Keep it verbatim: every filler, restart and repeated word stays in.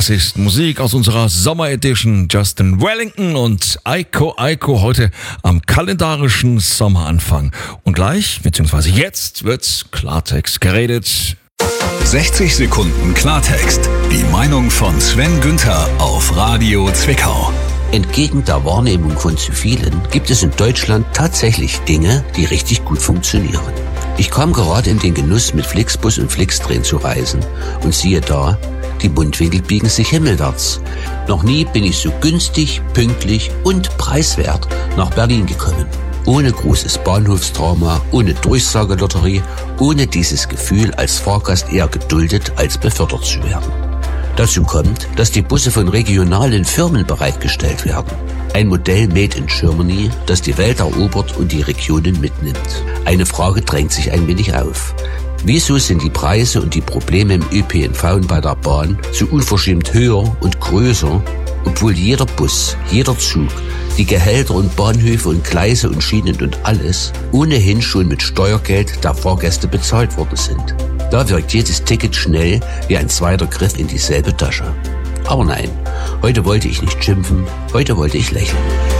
Das ist Musik aus unserer Sommer-Edition. Justin Wellington und Eiko Eiko heute am kalendarischen Sommeranfang. Und gleich, beziehungsweise jetzt, wird Klartext geredet. sechzig Sekunden Klartext. Die Meinung von Sven Günther auf Radio Zwickau. Entgegen der Wahrnehmung von zu vielen gibt es in Deutschland tatsächlich Dinge, die richtig gut funktionieren. Ich kam gerade in den Genuss, mit Flixbus und Flixtrain zu reisen und siehe da, die Mundwinkel biegen sich himmelwärts. Noch nie bin ich so günstig, pünktlich und preiswert nach Berlin gekommen. Ohne großes Bahnhofstrauma, ohne Durchsagelotterie, ohne dieses Gefühl, als Fahrgast eher geduldet als befördert zu werden. Dazu kommt, dass die Busse von regionalen Firmen bereitgestellt werden. Ein Modell made in Germany, das die Welt erobert und die Regionen mitnimmt. Eine Frage drängt sich ein wenig auf. Wieso sind die Preise und die Probleme im Ö P N V und bei der Bahn so unverschämt höher und größer, obwohl jeder Bus, jeder Zug, die Gehälter und Bahnhöfe und Gleise und Schienen und alles ohnehin schon mit Steuergeld der Fahrgäste bezahlt worden sind? Da wirkt jedes Ticket schnell wie ein zweiter Griff in dieselbe Tasche. Aber nein, heute wollte ich nicht schimpfen, heute wollte ich lächeln.